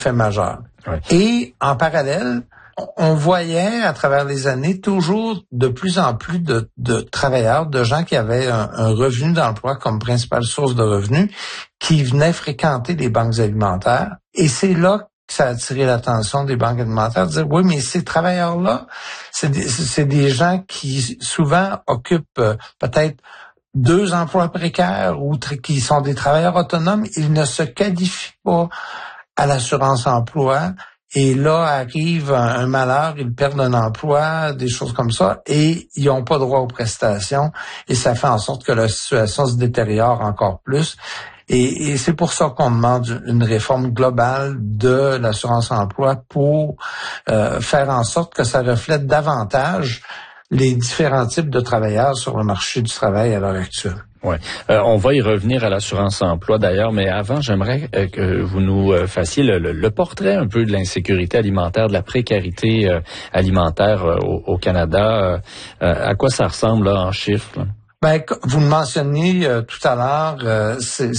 fait majeur. Oui. Et en parallèle, on voyait à travers les années toujours de plus en plus de travailleurs, de gens qui avaient un revenu d'emploi comme principale source de revenus, qui venaient fréquenter les banques alimentaires. Et c'est là que ça a attiré l'attention des banques alimentaires, de dire, oui, mais ces travailleurs-là, c'est des gens qui souvent occupent peut-être 2 emplois précaires ou qui sont des travailleurs autonomes. Ils ne se qualifient pas à l'assurance emploi. Et là arrive un malheur, ils perdent un emploi, des choses comme ça, et ils n'ont pas droit aux prestations, et ça fait en sorte que la situation se détériore encore plus. Et c'est pour ça qu'on demande une réforme globale de l'assurance emploi pour faire en sorte que ça reflète davantage les différents types de travailleurs sur le marché du travail à l'heure actuelle. Ouais. On va y revenir à l'assurance emploi d'ailleurs, mais avant, j'aimerais que vous nous fassiez le portrait un peu de l'insécurité alimentaire, de la précarité alimentaire au Canada. À quoi ça ressemble là en chiffres? Là? Ben, vous le mentionniez tout à l'heure,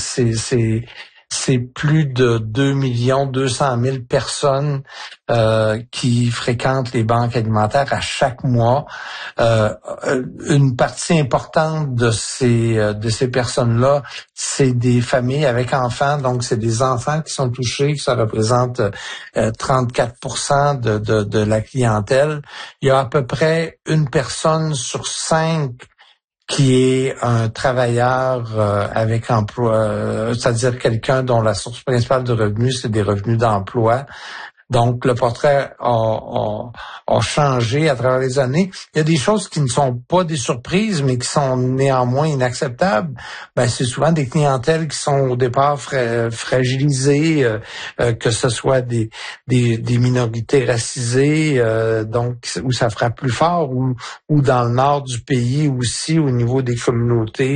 c'est plus de 2,2 millions personnes qui fréquentent les banques alimentaires à chaque mois. Une partie importante de ces personnes-là, c'est des familles avec enfants, donc c'est des enfants qui sont touchés, ça représente 34% de la clientèle. Il y a à peu près 1 personne sur 5 qui est un travailleur avec emploi, c'est-à-dire quelqu'un dont la source principale de revenus, c'est des revenus d'emploi. Donc, le portrait a changé à travers les années. Il y a des choses qui ne sont pas des surprises, mais qui sont néanmoins inacceptables. Ben, c'est souvent des clientèles qui sont au départ fragilisées, que ce soit des minorités racisées, donc où ça frappe plus fort, ou dans le nord du pays aussi, au niveau des communautés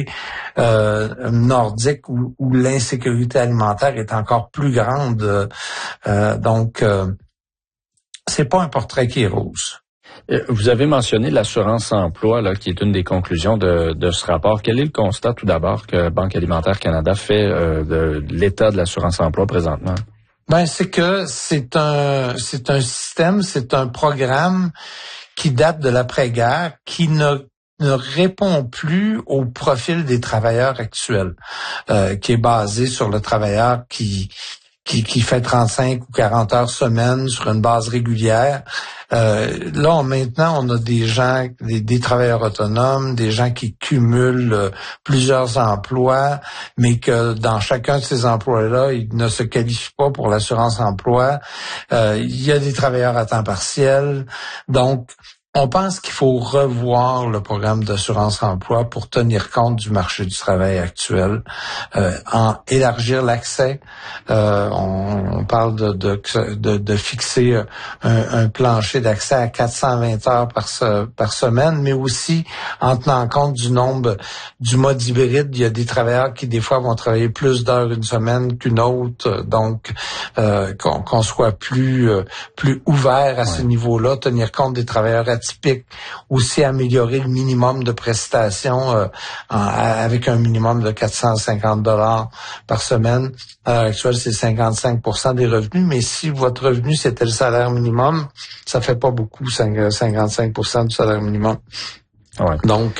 nordiques, où l'insécurité alimentaire est encore plus grande. Donc, c'est pas un portrait qui est rose. Vous avez mentionné l'assurance emploi, là, qui est une des conclusions de ce rapport. Quel est le constat, tout d'abord, que Banque Alimentaire Canada fait de l'état de l'assurance emploi présentement? Ben, c'est que c'est un système, c'est un programme qui date de l'après-guerre, qui ne répond plus au profil des travailleurs actuels, qui est basé sur le travailleur qui fait 35 ou 40 heures semaine sur une base régulière. Là, maintenant, on a des gens, des travailleurs autonomes, des gens qui cumulent plusieurs emplois, mais que dans chacun de ces emplois-là, ils ne se qualifient pas pour l'assurance emploi. Il y a des travailleurs à temps partiel. Donc, on pense qu'il faut revoir le programme d'assurance emploi pour tenir compte du marché du travail actuel, élargir l'accès. On parle de fixer un plancher d'accès à 420 heures par semaine, mais aussi en tenant compte du mode hybride. Il y a des travailleurs qui des fois vont travailler plus d'heures une semaine qu'une autre, donc qu'on soit plus ouvert à ce niveau-là, tenir compte des travailleurs atypiques, aussi améliorer le minimum de prestations avec un minimum de 450 $ par semaine. À l'heure actuelle, c'est 55% des revenus, mais si votre revenu c'était le salaire minimum, ça fait pas beaucoup, 55% du salaire minimum. Ouais. Donc,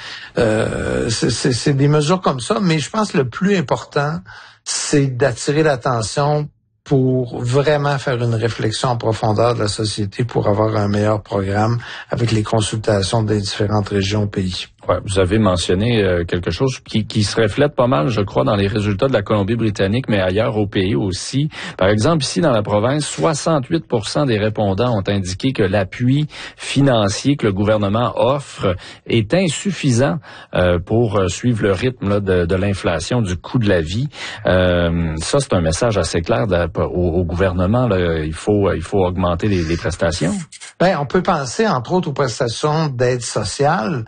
c'est des mesures comme ça, mais je pense que le plus important, c'est d'attirer l'attention pour vraiment faire une réflexion en profondeur de la société pour avoir un meilleur programme avec les consultations des différentes régions au pays. Ouais, vous avez mentionné quelque chose qui se reflète pas mal, je crois, dans les résultats de la Colombie-Britannique, mais ailleurs au pays aussi. Par exemple, ici dans la province, 68% des répondants ont indiqué que l'appui financier que le gouvernement offre est insuffisant pour suivre le rythme là, de l'inflation, du coût de la vie. Ça, c'est un message assez clair au gouvernement. Là. Il faut augmenter les prestations. Ben, on peut penser, entre autres, aux prestations d'aide sociale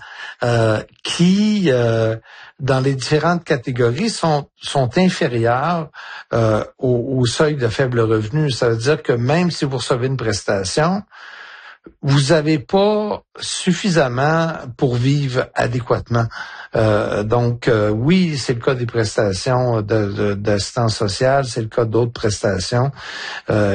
qui, dans les différentes catégories, sont inférieures au seuil de faible revenu. Ça veut dire que même si vous recevez une prestation, vous avez pas suffisamment pour vivre adéquatement. Donc, oui, c'est le cas des prestations d'assistance sociale, c'est le cas d'autres prestations.